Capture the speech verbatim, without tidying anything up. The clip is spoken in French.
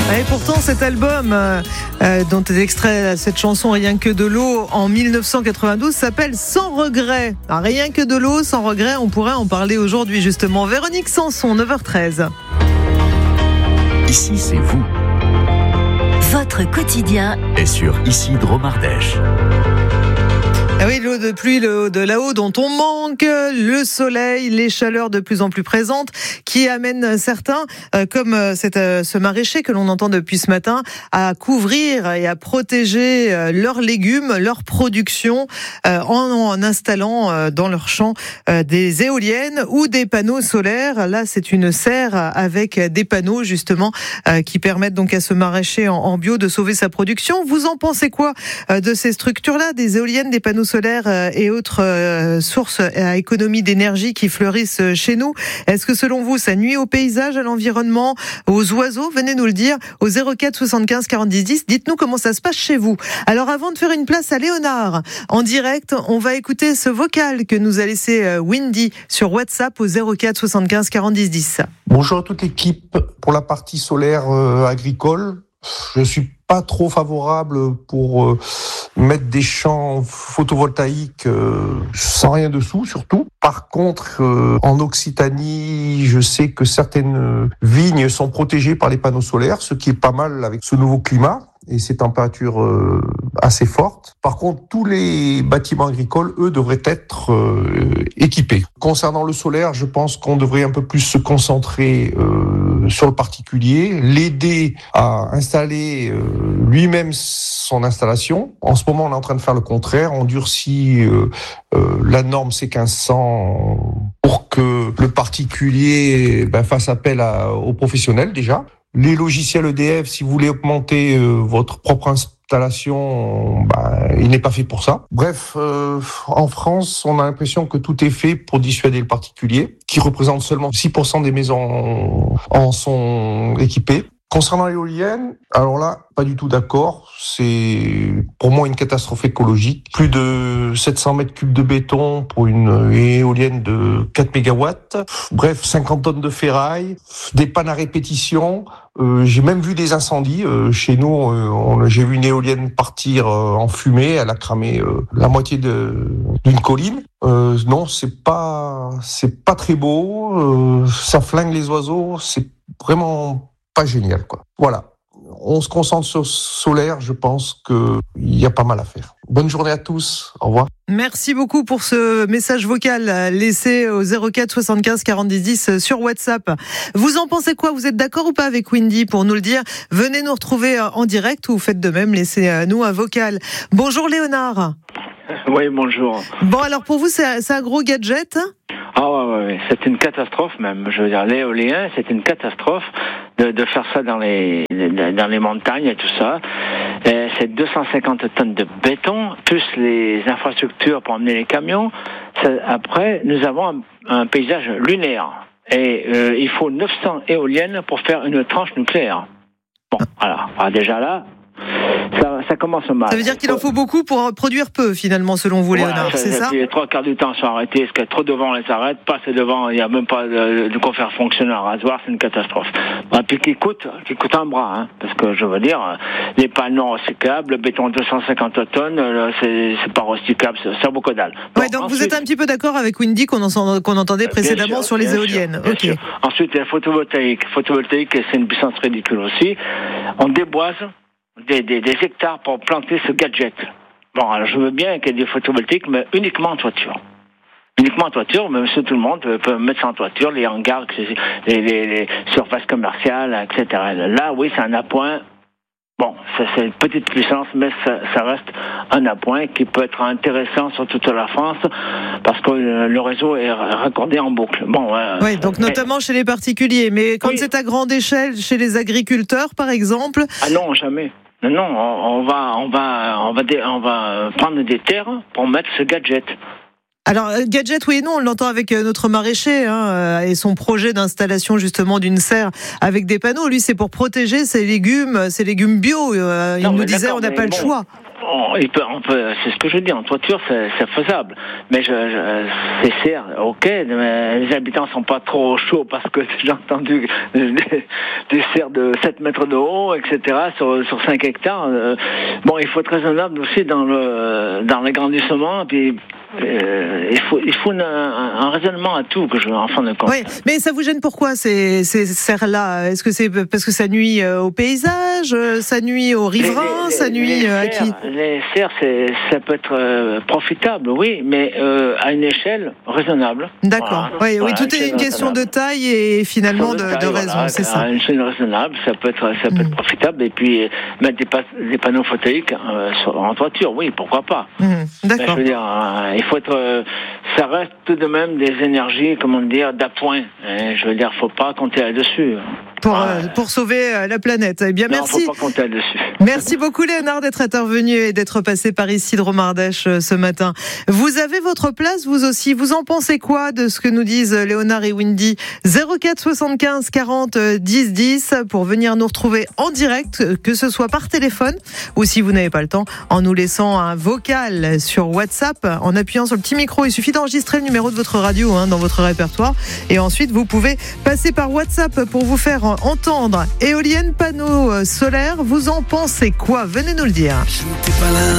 Et pourtant cet album euh, euh, dont est extrait cette chanson Rien que de l'eau en dix-neuf cent quatre-vingt-douze s'appelle Sans regret. Ah, rien que de l'eau, sans regret, on pourrait en parler aujourd'hui justement. Véronique Sanson, neuf heures treize. Ici c'est vous. Votre quotidien est sur Ici Dromardèche. Ah oui, l'eau de pluie, l'eau de là-haut dont on manque, le soleil, les chaleurs de plus en plus présentes qui amènent certains, euh, comme euh, cette, euh, ce maraîcher que l'on entend depuis ce matin, à couvrir et à protéger euh, leurs légumes, leur production euh, en, en installant euh, dans leurs champs euh, des éoliennes ou des panneaux solaires. Là, c'est une serre avec des panneaux justement euh, qui permettent donc à ce maraîcher en, en bio de sauver sa production. Vous en pensez quoi euh, de ces structures-là, des éoliennes, des panneaux solaires et autres sources à économie d'énergie qui fleurissent chez nous? Est-ce que selon vous, ça nuit au paysage, à l'environnement, aux oiseaux? Venez nous le dire au zéro quatre soixante-quinze quarante-dix dix. Dites-nous comment ça se passe chez vous. Alors avant de faire une place à Léonard, en direct, on va écouter ce vocal que nous a laissé Windy sur WhatsApp au zéro quatre soixante-quinze quarante-dix dix. Bonjour à toute l'équipe. Pour la partie solaire euh, agricole, je suis pas trop favorable pour euh, mettre des champs photovoltaïques euh, sans rien dessous, surtout. Par contre, euh, en Occitanie, je sais que certaines vignes sont protégées par les panneaux solaires, ce qui est pas mal avec ce nouveau climat et ces températures euh, assez fortes. Par contre, tous les bâtiments agricoles, eux, devraient être euh, équipés. Concernant le solaire, je pense qu'on devrait un peu plus se concentrer euh, sur le particulier, l'aider à installer euh, lui-même son installation. En ce moment, on est en train de faire le contraire. On durcit euh, euh, la norme C quinze cents pour que le particulier ben, fasse appel à, aux professionnels déjà. Les logiciels E D F, si vous voulez augmenter euh, votre propre installation, bah, il n'est pas fait pour ça. Bref, euh, en France, on a l'impression que tout est fait pour dissuader le particulier, qui représente seulement six pour cent des maisons en sont équipées. Concernant l'éolienne, alors là, pas du tout d'accord. C'est pour moi une catastrophe écologique. Plus de sept cents mètres cubes de béton pour une éolienne de quatre mégawatts. Bref, cinquante tonnes de ferraille, des pannes à répétition. Euh, j'ai même vu des incendies. Euh, chez nous, euh, on, j'ai vu une éolienne partir euh, en fumée. Elle a cramé euh, la moitié de, d'une colline. Euh, non, c'est pas, c'est pas très beau. Euh, ça flingue les oiseaux. C'est vraiment pas génial, quoi. Voilà. On se concentre sur le solaire, je pense qu'il y a pas mal à faire. Bonne journée à tous, au revoir. Merci beaucoup pour ce message vocal laissé au zéro quatre soixante-quinze quarante-dix dix sur WhatsApp. Vous en pensez quoi? Vous êtes d'accord ou pas avec Windy? Pour nous le dire, venez nous retrouver en direct ou faites de même, laissez-nous un vocal. Bonjour Léonard. Oui, bonjour. Bon, alors pour vous, c'est, c'est un gros gadget? Ah ouais, ouais, c'est une catastrophe même. Je veux dire, l'éolien, c'est une catastrophe de, de faire ça dans les dans les montagnes et tout ça. Et c'est deux cent cinquante tonnes de béton, plus les infrastructures pour emmener les camions. Ça, après, nous avons un, un paysage lunaire. Et euh, il faut neuf cents éoliennes pour faire une tranche nucléaire. Bon, voilà. Alors déjà là, ça, ça commence mal. Ça veut dire qu'il en faut beaucoup pour produire peu, finalement, selon vous, Léonard, ouais, c'est ça? Les trois quarts du temps sont arrêtés, parce que trop devant, on les arrête, pas assez devant, il n'y a même pas de, de quoi faire fonctionner un rasoir, c'est une catastrophe. Et puis qui coûte, qui coûte un bras, hein, parce que je veux dire, les panneaux recyclables, le béton deux cent cinquante tonnes, c'est, c'est pas recyclable, c'est, c'est beaucoup dalle. Bon, ouais, donc ensuite, vous êtes un petit peu d'accord avec Windy qu'on, en, qu'on entendait précédemment sûr, sur les éoliennes. Sûr, ok. Sûr. Ensuite, il y a le photovoltaïque. Photovoltaïque, c'est une puissance ridicule aussi. On déboise Des, des, des hectares pour planter ce gadget. Bon, alors je veux bien qu'il y ait des photovoltaïques, mais uniquement en toiture. Uniquement en toiture, mais monsieur tout le monde peut mettre ça en toiture, les hangars, les, les, les surfaces commerciales, et cetera. Là, oui, c'est un appoint. Bon, ça, c'est une petite puissance, mais ça, ça reste un appoint qui peut être intéressant sur toute la France parce que le réseau est raccordé en boucle. Bon, euh, oui, donc notamment mais, chez les particuliers, mais quand oui. c'est à grande échelle, chez les agriculteurs, par exemple. Ah non, jamais. Non, non, on, on va, on va, on va, on va prendre des terres pour mettre ce gadget. Alors, gadget, oui et non, on l'entend avec notre maraîcher hein, et son projet d'installation justement d'une serre avec des panneaux. Lui, c'est pour protéger ses légumes, ses légumes bio. Euh, il nous disait, on n'a pas bon. le choix. On, il peut, on peut, c'est ce que je dis, en toiture, c'est, c'est faisable. Mais je, je, c'est certes, ok, mais les habitants sont pas trop chauds parce que j'ai entendu les, des serres de sept mètres de haut, et cetera sur, sur cinq hectares. Euh, bon, il faut être raisonnable aussi dans le dans l'agrandissement, puis euh, il faut il faut une, un, un raisonnement à tout que je en fin de compte. Oui, mais ça vous gêne pourquoi ces ces serres-là? Est-ce que c'est parce que ça nuit au paysage, ça nuit aux riverains, les, ça nuit les à serres, qui? Les serres, c'est, ça peut être euh, profitable, oui, mais euh, à une échelle raisonnable. D'accord. Voilà. Oui, Voilà, oui, tout est une question de taille et finalement de, de, taille, de raison, voilà, c'est ça. À une échelle raisonnable, ça peut être, ça peut Mmh. être profitable. Et puis mettre des, pa- des panneaux photovoltaïques euh, sur, en toiture, oui, pourquoi pas. Mmh. Mais D'accord. je veux dire, euh, il faut être, euh, ça reste tout de même des énergies, comment dire, d'appoint. Hein, je veux dire, faut pas compter là-dessus. Pour, Ouais. euh, pour sauver euh, la planète. Eh bien, Non, merci. faut pas compter là-dessus. Merci beaucoup Léonard d'être intervenu et d'être passé par ici de Dromardèche ce matin. Vous avez votre place vous aussi. Vous en pensez quoi de ce que nous disent Léonard et Wendy? zéro quatre soixante-quinze quarante dix dix pour venir nous retrouver en direct, que ce soit par téléphone ou si vous n'avez pas le temps, en nous laissant un vocal sur WhatsApp. En appuyant sur le petit micro, il suffit d'enregistrer le numéro de votre radio hein, dans votre répertoire et ensuite vous pouvez passer par WhatsApp pour vous faire entendre. Éoliennes, panneaux solaires, vous en pensez quoi? Venez nous le dire.